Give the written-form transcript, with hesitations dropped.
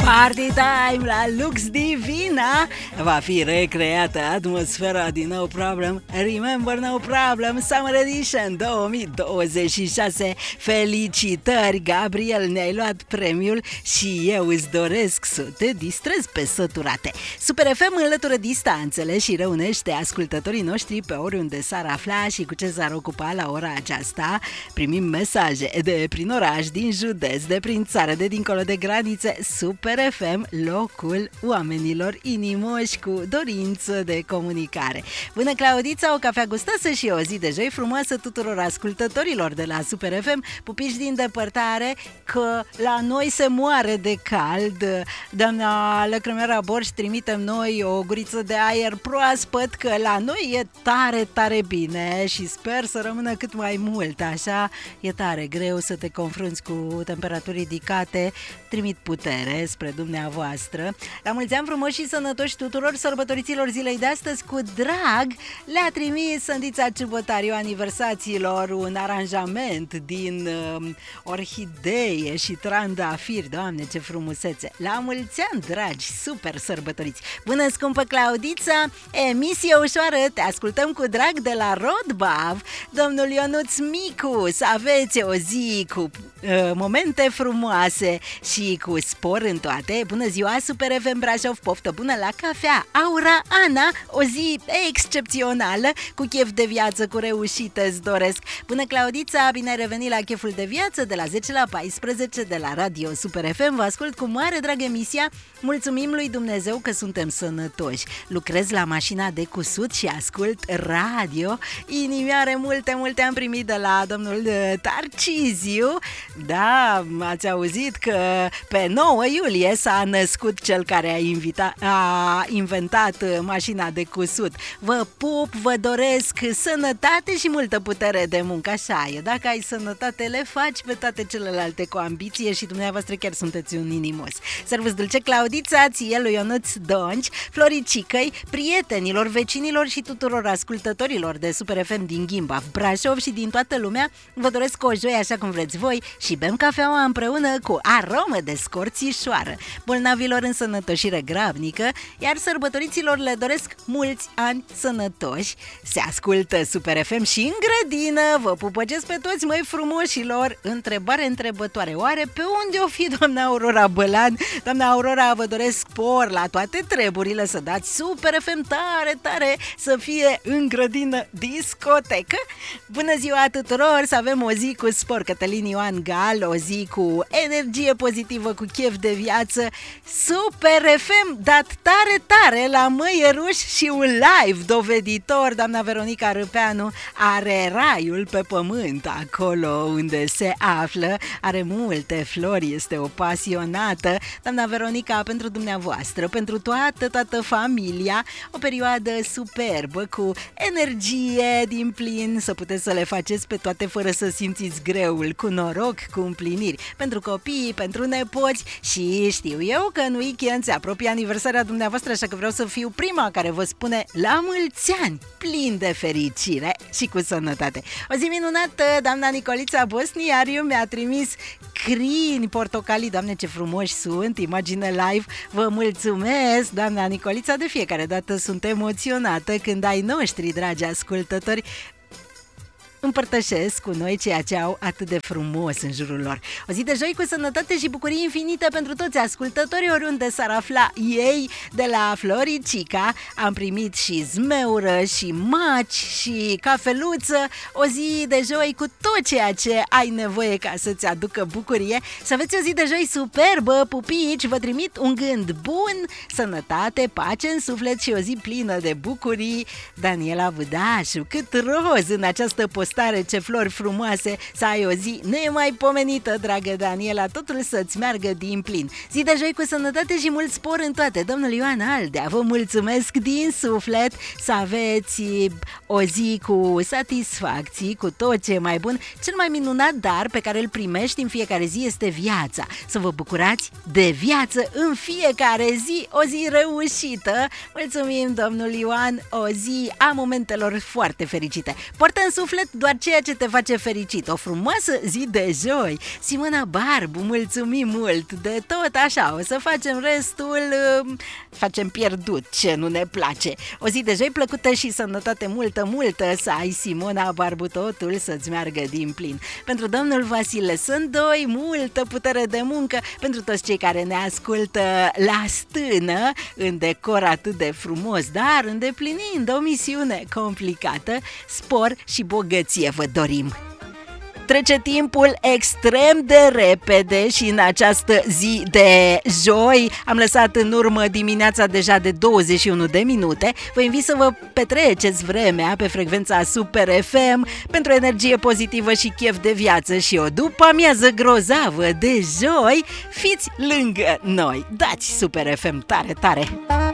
Party time la Lux Divina. Va fi recreată atmosfera din No Problem, Remember No Problem Summer Edition 2026. Felicitări, Gabriel, ne-ai luat premiul și eu îți doresc să te distrezi pe săturate. Super FM înlătură distanțele și reunește ascultătorii noștri pe oriunde s-ar afla și cu ce s-ar ocupa la ora aceasta. Primim mesaje de prin oraș, din județ, de prin țară, de dincolo de granițe. Super FM, locul oamenilor inimoși cu dorință de comunicare. Bună, Claudița, o cafea gustoasă și o zi de joi frumoasă tuturor ascultătorilor de la Super FM. Pupici din depărtare, că la noi se moare de cald. Doamna Lăcrămioara Borș, trimitem noi o guriță de aer proaspăt, că la noi e tare, tare bine și sper să rămână cât mai mult. Așa e tare greu să te confrunți cu temperaturi ridicate. Trimit putere spre dumneavoastră. La mulți ani frumoși și sănătoși tuturor sărbătoriților zilei de astăzi. Cu drag le-a trimis Sândița Ciubotariu aniversațiilor un aranjament din orhidee și trandafiri. Doamne, ce frumusețe! La mulți ani, dragi, super sărbătoriți! Bună, scumpă Claudița! Emisie ușoară, te ascultăm cu drag de la Rodbav. Domnul Ionuț Micu, să aveți o zi cu momente frumoase și cu spor în toate. Bună ziua, Super FM Brașov, poftă bună la cafea. Aura Ana, o zi excepțională, cu chef de viață, cu reușite îți doresc. Bună, Claudița, bine ai revenit la cheful de viață de la 10 la 14 de la Radio Super FM. Vă ascult cu mare drag emisia. Mulțumim lui Dumnezeu că suntem sănătoși. Lucrez la mașina de cusut și ascult radio. Inimioare multe am primit de la domnul Tarciziu. Da, ați auzit că pe 9 iulie s-a născut cel care a inventat mașina de cusut. Vă pup, vă doresc sănătate și multă putere de muncă. Așa e, dacă ai sănătate, le faci pe toate celelalte cu ambiție și dumneavoastră chiar sunteți un inimos. Servus dulce, Claudița, ție lui Ionuț Donci, Floricicăi, prietenilor, vecinilor și tuturor ascultătorilor de Super FM din Gimbav, Brașov și din toată lumea. Vă doresc o joie așa cum vreți voi și bem cafeaua împreună cu aromă de scorțișoară. Bolnavilor în sănătoșire grabnică, iar sărbătoriților le doresc mulți ani sănătoși. Se ascultă Super FM și în grădină. Vă pupăcesc pe toți, măi frumoșilor. Întrebare întrebătoare, oare pe unde o fi doamna Aurora Bălan? Doamna Aurora, vă doresc spor la toate treburile, să dați Super FM tare, tare, să fie în grădină discotecă. Bună ziua tuturor, să avem o zi cu spor. Cătălin Ioan Gal, o zi cu energie pozitivă, cu chef de viață. Super FM, dat tare, tare la măieruși și un live doveditor. Doamna Veronica Râpeanu are raiul pe pământ acolo unde se află, are multe flori, este o pasionată. Doamna Veronica, pentru dumneavoastră, pentru toată familia, o perioadă superbă, cu energie din plin, să puteți să le faceți pe toate fără să simțiți greul, cu noroc, cu împliniri, pentru copii, pentru nepoți și știu eu că în weekend se apropie aniversarea dumneavoastră, așa că vreau să fiu prima care vă spune la mulți ani, plin de fericire și cu sănătate. O zi minunată, doamna Nicolița Bosniariu mi-a trimis crini portocalii. Doamne, ce frumoși sunt, imagine live. Vă mulțumesc, doamna Nicolița, de fiecare dată sunt emoționată când ai noștri dragi ascultători împărtășesc cu noi ceea ce au atât de frumos în jurul lor. O zi de joi cu sănătate și bucurii infinite pentru toți ascultătorii, oriunde s-ar afla ei. De la Floricica am primit și zmeură și maci și cafeluță. O zi de joi cu tot ceea ce ai nevoie ca să-ți aducă bucurie. Să aveți o zi de joi superbă, pupici, vă trimit un gând bun, sănătate, pace în suflet și o zi plină de bucurii. Daniela Budașu, cât roz în această postare, ce flori frumoase, să ai o zi nemaipomenită, dragă Daniela, totul să-ți meargă din plin. Zi de joi cu sănătate și mult spor în toate. Domnul Ioan Aldea, vă mulțumesc din suflet, să aveți o zi cu satisfacții, cu tot ce e mai bun. Cel mai minunat dar pe care îl primești în fiecare zi este viața. Să vă bucurați de viață în fiecare zi, o zi reușită. Mulțumim, domnul Ioan, o zi a momentelor foarte fericite. Poartă în suflet doar ceea ce te face fericit. O frumoasă zi de joi. Simona Barbu, mulțumim mult de tot așa. O să facem restul, facem pierdut ce nu ne place. O zi de joi plăcută și sănătate multă să ai, Simona Barbu, totul să-ți meargă din plin. Pentru domnul Vasile Sândoi, multă putere de muncă. Pentru toți cei care ne ascultă la stână, în decor atât de frumos, dar îndeplinind o misiune complicată, spor și bogăție vă dorim. Trece timpul extrem de repede și în această zi de joi am lăsat în urmă dimineața deja de 21 de minute. Vă invit să vă petreceți vremea pe frecvența Super FM pentru energie pozitivă și chef de viață și o după amiază grozavă de joi. Fiți lângă noi, dați Super FM tare, tare!